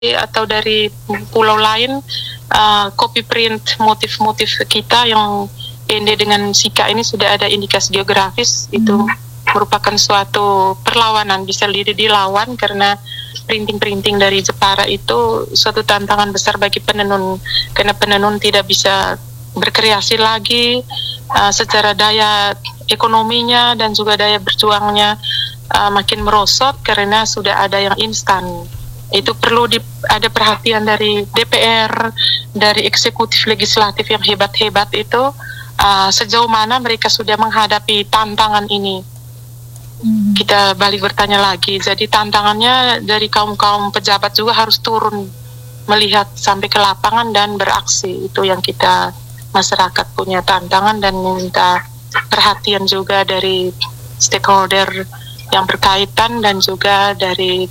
atau dari pulau lain, copy print motif-motif kita yang Ende dengan Sika ini sudah ada indikasi geografis. Itu merupakan suatu perlawanan, bisa dilawan karena printing-printing dari Jepara itu suatu tantangan besar bagi penenun, karena penenun tidak bisa berkreasi lagi secara daya ekonominya dan juga daya berjuangnya makin merosot karena sudah ada yang instan. Itu perlu ada perhatian dari DPR, dari eksekutif legislatif yang hebat-hebat itu, sejauh mana mereka sudah menghadapi tantangan ini. Kita balik bertanya lagi, jadi tantangannya dari kaum-kaum pejabat juga harus turun melihat sampai ke lapangan dan beraksi. Itu yang kita, masyarakat punya tantangan dan minta perhatian juga dari stakeholder yang berkaitan dan juga dari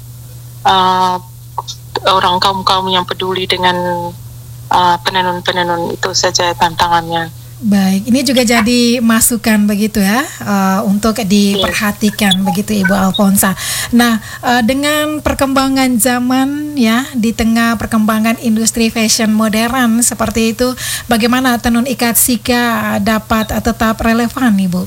orang kaum-kaum yang peduli dengan penenun-penenun. Itu saja tantangannya. Baik, ini juga jadi masukan begitu ya, untuk diperhatikan begitu Ibu Alfonsa. Nah, dengan perkembangan zaman ya, di tengah perkembangan industri fashion modern seperti itu, bagaimana tenun ikat Sika dapat tetap relevan, Ibu?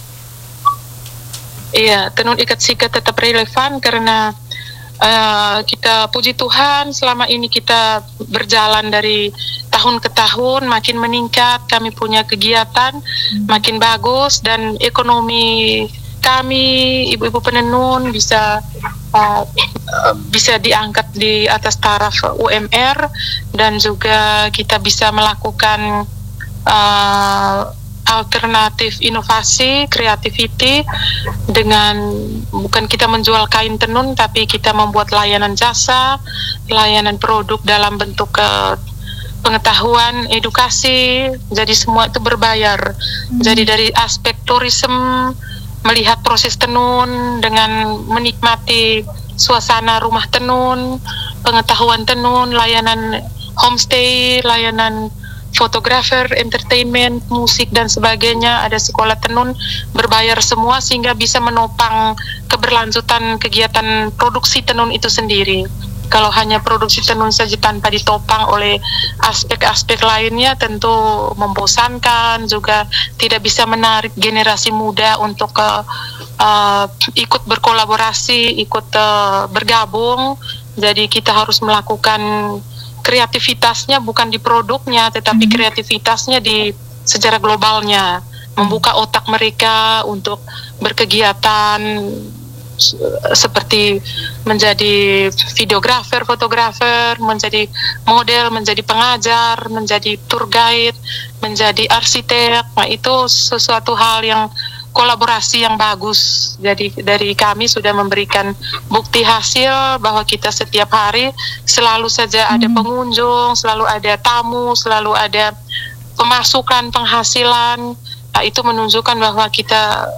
Iya, tenun ikat Sika tetap relevan karena kita puji Tuhan selama ini kita berjalan dari tahun ke tahun makin meningkat, kami punya kegiatan makin bagus dan ekonomi kami ibu-ibu penenun bisa diangkat di atas taraf UMR dan juga kita bisa melakukan alternatif inovasi, creativity dengan bukan kita menjual kain tenun tapi kita membuat layanan jasa, layanan produk dalam bentuk pengetahuan, edukasi, jadi semua itu berbayar. Jadi dari aspek tourism, melihat proses tenun dengan menikmati suasana rumah tenun, pengetahuan tenun, layanan homestay, layanan fotografer, entertainment, musik dan sebagainya, ada sekolah tenun berbayar semua sehingga bisa menopang keberlanjutan kegiatan produksi tenun itu sendiri. Kalau hanya produksi tenun saja tanpa ditopang oleh aspek-aspek lainnya tentu membosankan, juga tidak bisa menarik generasi muda untuk ikut berkolaborasi, ikut bergabung. Jadi kita harus melakukan kreativitasnya bukan di produknya, tetapi kreativitasnya di secara globalnya, membuka otak mereka untuk berkegiatan seperti menjadi videografer, fotografer, menjadi model, menjadi pengajar, menjadi tour guide, menjadi arsitek. Nah, itu sesuatu hal yang kolaborasi yang bagus. Jadi dari kami sudah memberikan bukti hasil bahwa kita setiap hari selalu saja ada pengunjung, selalu ada tamu, selalu ada pemasukan, penghasilan. Nah, itu menunjukkan bahwa kita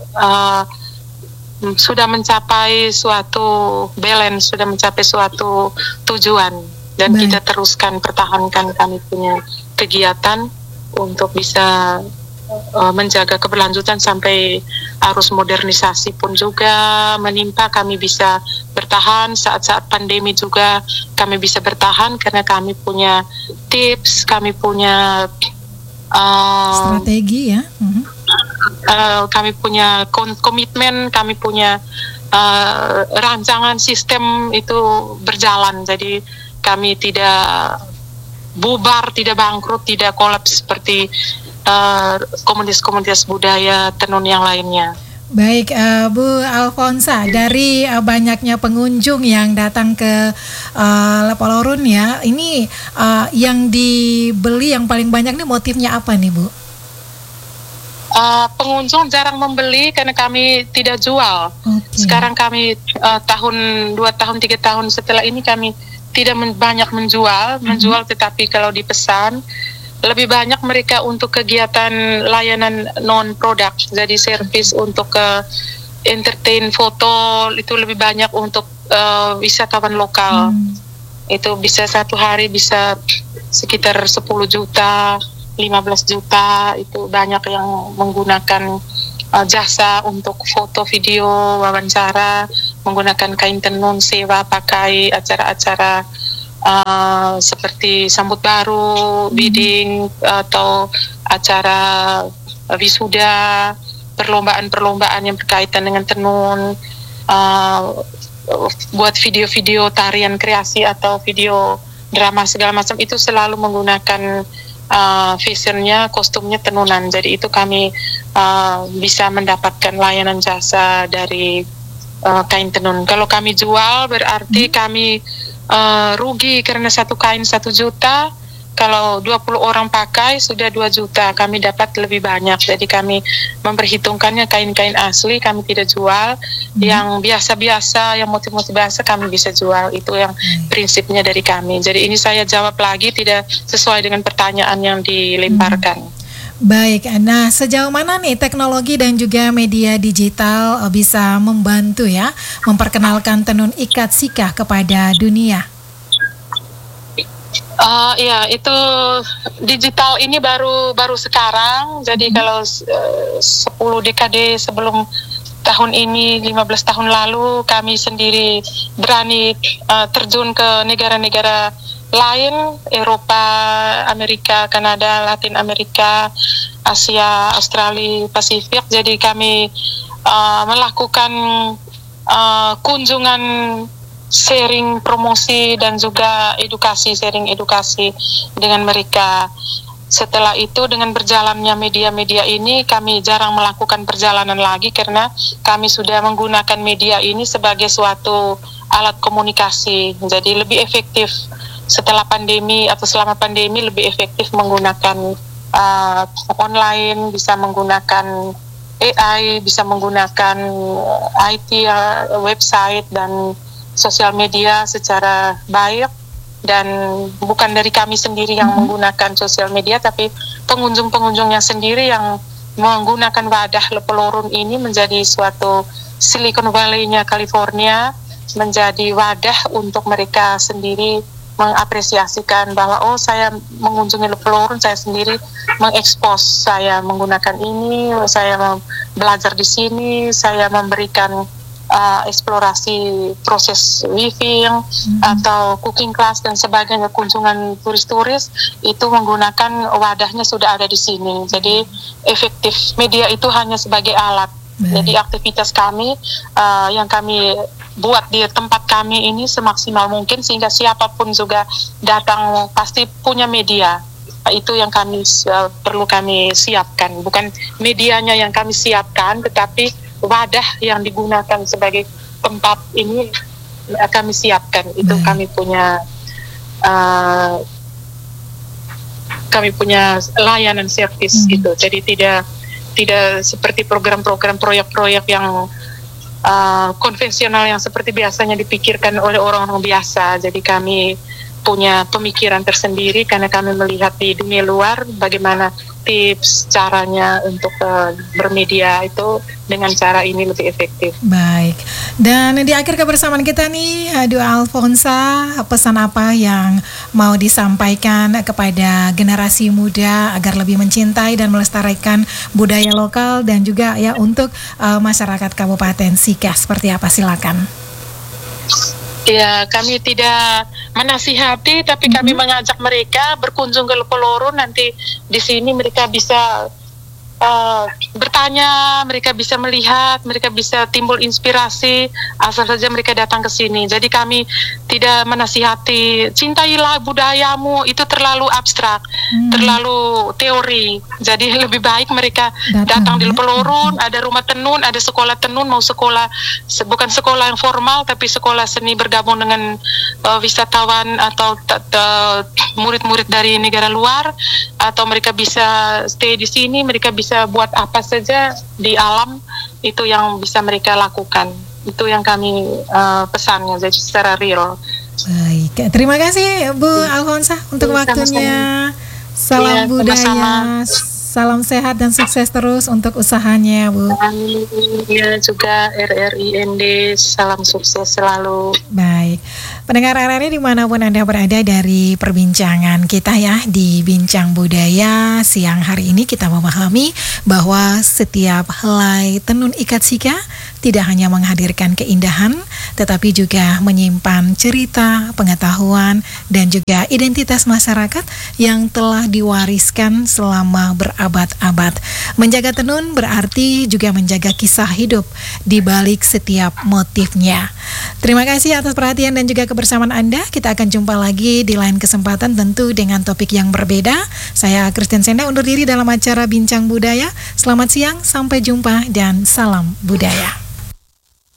sudah mencapai suatu balance, sudah mencapai suatu tujuan. Dan kita teruskan, pertahankan kami punya kegiatan untuk bisa menjaga keberlanjutan sampai arus modernisasi pun juga menimpa, kami bisa bertahan. Saat-saat pandemi juga kami bisa bertahan karena kami punya tips, kami punya strategi ya. Kami punya komitmen, kami punya rancangan sistem itu berjalan. Jadi kami tidak bubar, tidak bangkrut, tidak kolaps seperti komunitas-komunitas budaya tenun yang lainnya. Baik, Bu Alfonsa, dari banyaknya pengunjung yang datang ke Lepolorun ya, ini yang dibeli yang paling banyak nih motifnya apa nih, Bu? Pengunjung jarang membeli karena kami tidak jual. Sekarang kami 2 tahun 3 tahun setelah ini kami tidak banyak menjual tetapi kalau dipesan lebih banyak mereka untuk kegiatan layanan non-produk, jadi servis untuk entertain foto, itu lebih banyak untuk wisatawan lokal. Itu bisa satu hari bisa sekitar 10 juta, 15 juta, itu banyak yang menggunakan jasa untuk foto, video, wawancara, menggunakan kain tenun, sewa, pakai acara-acara seperti sambut baru, bidding, atau acara wisuda, perlombaan-perlombaan yang berkaitan dengan tenun, buat video-video tarian kreasi atau video drama segala macam, itu selalu menggunakan fashionnya, kostumnya tenunan. Jadi itu kami bisa mendapatkan layanan jasa dari kain tenun. Kalau kami jual berarti kami rugi karena satu kain 1 juta. Kalau 20 orang pakai sudah 2 juta, kami dapat lebih banyak. Jadi kami memperhitungkannya kain-kain asli kami tidak jual. Yang biasa-biasa, yang motif-motif biasa kami bisa jual. Itu yang prinsipnya dari kami. Jadi ini saya jawab lagi tidak sesuai dengan pertanyaan yang dilemparkan. Baik, nah sejauh mana nih teknologi dan juga media digital bisa membantu ya memperkenalkan tenun ikat sikah kepada dunia? Ya, itu digital ini baru sekarang. Jadi kalau 10 dekade sebelum tahun ini, 15 tahun lalu, kami sendiri berani terjun ke negara-negara lain, Eropa, Amerika, Kanada, Latin Amerika, Asia, Australia, Pasifik. Jadi kami melakukan kunjungan, sharing promosi dan juga sharing edukasi dengan mereka. Setelah itu dengan berjalannya media-media ini, kami jarang melakukan perjalanan lagi karena kami sudah menggunakan media ini sebagai suatu alat komunikasi. Jadi lebih efektif setelah pandemi atau selama pandemi, lebih efektif menggunakan online, bisa menggunakan AI, bisa menggunakan IT, website dan sosial media secara baik. Dan bukan dari kami sendiri yang menggunakan sosial media, tapi pengunjung-pengunjungnya sendiri yang menggunakan wadah Lepelorun ini menjadi suatu Silicon Valley-nya California, menjadi wadah untuk mereka sendiri mengapresiasikan bahwa saya mengunjungi Lepelorun, saya sendiri mengekspos, saya menggunakan ini, saya belajar di sini, saya memberikan eksplorasi proses weaving atau cooking class dan sebagainya, kunjungan turis-turis itu menggunakan wadahnya sudah ada di sini. Jadi efektif, media itu hanya sebagai alat. Jadi aktivitas kami yang kami buat di tempat kami ini semaksimal mungkin sehingga siapapun juga datang pasti punya media. Itu yang perlu kami siapkan, bukan medianya yang kami siapkan, tetapi wadah yang digunakan sebagai tempat ini kami siapkan. Itu kami punya layanan servis gitu. Jadi tidak seperti program-program proyek-proyek yang konvensional yang seperti biasanya dipikirkan oleh orang-orang biasa. Jadi kami punya pemikiran tersendiri karena kami melihat di dunia luar bagaimana tips caranya untuk bermedia itu dengan cara ini lebih efektif. Baik, dan di akhir kebersamaan kita nih, Dua Alfonsa, pesan apa yang mau disampaikan kepada generasi muda agar lebih mencintai dan melestarikan budaya lokal dan juga ya untuk masyarakat Kabupaten Sikah, seperti apa? Silakan. Ya, kami tidak menasihati, tapi kami mengajak mereka berkunjung ke Lepelorun. Nanti di sini mereka bisa bertanya, mereka bisa melihat, mereka bisa timbul inspirasi asal saja mereka datang ke sini. Jadi kami tidak menasihati cintailah budayamu, itu terlalu abstrak, terlalu teori. Jadi lebih baik mereka datang di Lepelorun, ada rumah tenun, ada sekolah tenun, mau sekolah bukan sekolah yang formal tapi sekolah seni bergabung dengan wisatawan atau murid-murid dari negara luar, atau mereka bisa stay di sini, mereka bisa buat apa saja di alam, itu yang bisa mereka lakukan. Itu yang kami pesannya, jadi secara real. Baik, terima kasih Bu Alfonsa untuk waktunya. Salam budaya, sama-sama. Salam sehat dan sukses terus untuk usahanya, Bu. Ya, juga RRIND, salam sukses selalu. Baik, pendengar RRI dimanapun Anda berada, dari perbincangan kita ya di Bincang Budaya siang hari ini, kita memahami bahwa setiap helai tenun ikat sikah tidak hanya menghadirkan keindahan, tetapi juga menyimpan cerita, pengetahuan, dan juga identitas masyarakat yang telah diwariskan selama berabad-abad. Menjaga tenun berarti juga menjaga kisah hidup di balik setiap motifnya. Terima kasih atas perhatian dan juga kebersamaan Anda. Kita akan jumpa lagi di lain kesempatan, tentu dengan topik yang berbeda. Saya Christian Senda undur diri dalam acara Bincang Budaya. Selamat siang, sampai jumpa, dan salam budaya.